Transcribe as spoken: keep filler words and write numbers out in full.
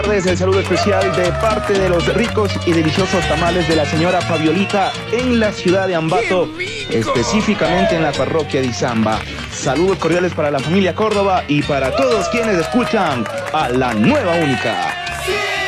El saludo especial de parte de los ricos y deliciosos tamales de la señora Fabiolita en la ciudad de Ambato, específicamente en la parroquia de Izamba. Saludos cordiales para la familia Córdoba y para todos quienes escuchan a La Nueva Única.